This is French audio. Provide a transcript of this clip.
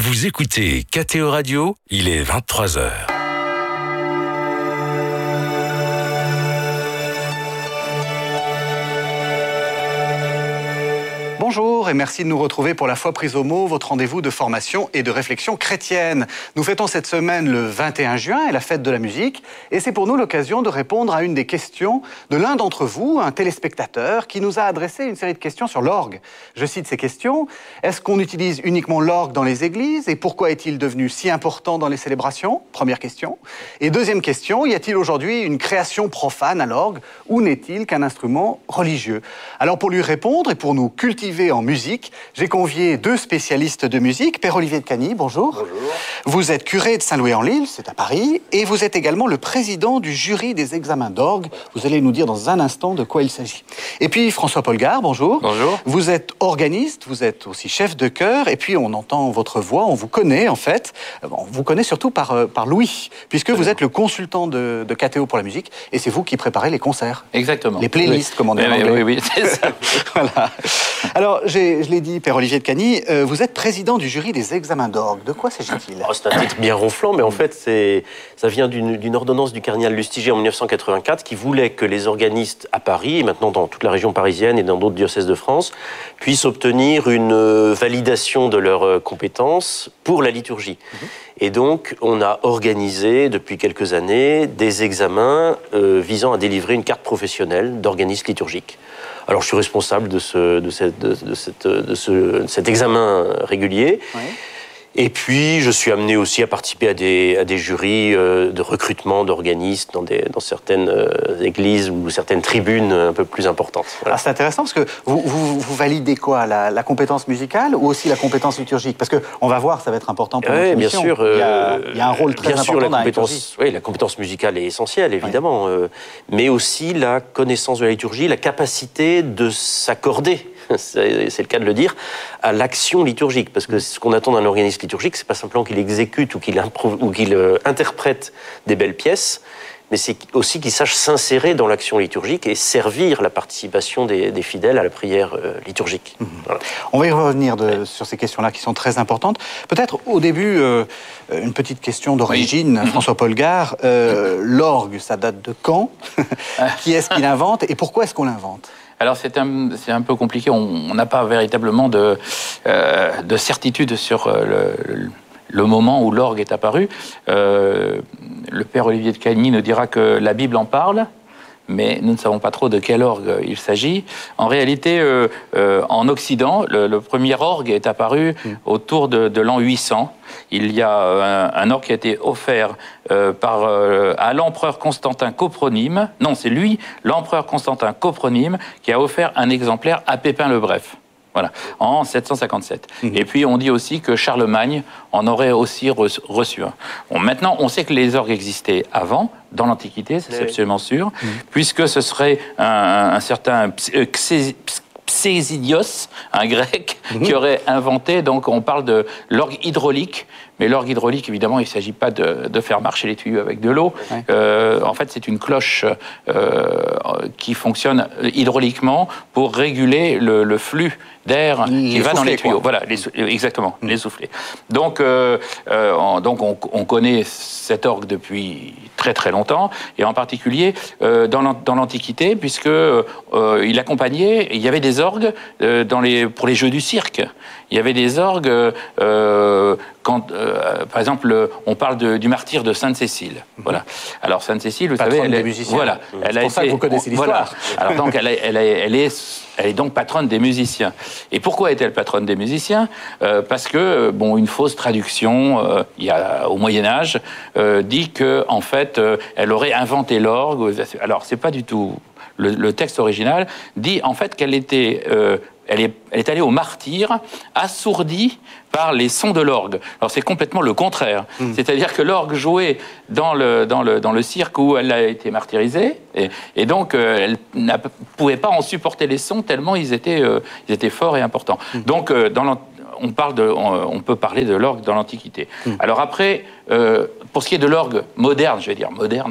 Vous écoutez KTO Radio, il est 23h. Bonjour et merci de nous retrouver pour La Foi prise au mot, votre rendez-vous de formation et de réflexion chrétienne. Nous fêtons cette semaine le 21 juin et la fête de la musique. Et c'est pour nous l'occasion de répondre à une des questions de l'un d'entre vous, un téléspectateur, qui nous a adressé une série de questions sur l'orgue. Je cite ces questions. Est-ce qu'on utilise uniquement l'orgue dans les églises et pourquoi est-il devenu si important dans les célébrations? Première question. Et deuxième question, y a-t-il aujourd'hui une création profane à l'orgue ou n'est-il qu'un instrument religieux? Alors pour lui répondre et pour nous cultiver en musique, j'ai convié deux spécialistes de musique. Père Olivier de Cagny, bonjour. Bonjour. Vous êtes curé de Saint-Louis-en-l'Île, c'est à Paris, et vous êtes également le président du jury des examens d'orgue. Vous allez nous dire dans un instant de quoi il s'agit. Et puis François Polgar, bonjour. Bonjour. Vous êtes organiste, vous êtes aussi chef de chœur, et puis on entend votre voix, on vous connaît en fait. On vous connaît surtout par Louis, puisque vous êtes le consultant de KTO pour la musique, et c'est vous qui préparez les concerts. Exactement. Les playlists, comme on dit en anglais. Oui, c'est ça. Voilà. Alors, je l'ai dit, Père Olivier de Cagny, vous êtes président du jury des examens d'orgue. De quoi s'agit-il? C'est un titre bien ronflant, mais en fait, ça vient d'une ordonnance du cardinal Lustiger en 1984 qui voulait que les organistes à Paris, et maintenant dans toute la région parisienne et dans d'autres diocèses de France, puissent obtenir une validation de leurs compétences pour la liturgie. Et donc, on a organisé depuis quelques années des examens visant à délivrer une carte professionnelle d'organiste liturgique. Alors, je suis responsable de cet examen régulier. Oui. Et puis, je suis amené aussi à participer à des jurys de recrutement d'organistes dans certaines églises ou certaines tribunes un peu plus importantes. Voilà. Ah, c'est intéressant parce que vous validez quoi, la compétence musicale ou aussi la compétence liturgique? Parce qu'on va voir, ça va être important pour notre émission. Bien sûr. Il y a un rôle très important dans la liturgie. Oui, la compétence musicale est essentielle, évidemment. Oui. Mais aussi la connaissance de la liturgie, la capacité de s'accorder, c'est le cas de le dire, à l'action liturgique. Parce que ce qu'on attend d'un organiste liturgique, c'est pas simplement qu'il exécute ou qu'il interprète des belles pièces, mais c'est aussi qu'il sache s'insérer dans l'action liturgique et servir la participation des fidèles à la prière liturgique. Voilà. On va y revenir sur ces questions-là qui sont très importantes. Peut-être au début, une petite question d'origine, oui. François Polgar. L'orgue, ça date de quand? Qui est-ce qui l'invente et pourquoi est-ce qu'on l'invente? Alors c'est un peu compliqué, on n'a pas véritablement de certitude sur le moment où l'orgue est apparu. Le père Olivier de Cagny nous dira que la Bible en parle, mais nous ne savons pas trop de quel orgue il s'agit. En réalité, en Occident, le premier orgue est apparu autour de l'an 800. Il y a un orgue qui a été offert à l'empereur Constantin Copronime. Non, c'est lui, l'empereur Constantin Copronime, qui a offert un exemplaire à Pépin le Bref. Voilà, en 757. Et puis, on dit aussi que Charlemagne en aurait aussi reçu un. Bon, maintenant, on sait que les orgues existaient avant, dans l'Antiquité, c'est absolument sûr, puisque ce serait un certain Ctésidios, un grec, qui aurait inventé, donc on parle de l'orgue hydraulique, mais l'orgue hydraulique, évidemment, il ne s'agit pas de faire marcher les tuyaux avec de l'eau. En fait, c'est une cloche qui fonctionne hydrauliquement pour réguler le flux d'air qui va dans les tuyaux. Voilà, exactement, les soufflets. Donc on connaît cet orgue depuis très très longtemps, et en particulier dans l'Antiquité, puisque il accompagnait, il y avait des orgues pour les jeux du cirque. Il y avait des orgues quand, par exemple, on parle du martyre de Sainte-Cécile. Voilà. Alors Sainte-Cécile, vous savez, elle est musicienne. Voilà. C'est pour ça que vous connaissez l'histoire. Voilà. Alors donc, elle est donc patronne des musiciens. Et pourquoi est-elle patronne des musiciens? Parce que, une fausse traduction, au Moyen-Âge, dit que, en fait, elle aurait inventé l'orgue. Alors, c'est pas du tout. Le texte original dit, en fait, qu'elle était. Elle est allée au martyre, assourdie par les sons de l'orgue. Alors c'est complètement le contraire. C'est-à-dire que l'orgue jouait dans le cirque où elle a été martyrisée, et donc elle ne pouvait pas en supporter les sons tellement ils étaient forts et importants. Donc on peut parler de l'orgue dans l'Antiquité. Alors après, pour ce qui est de l'orgue moderne, je vais dire moderne,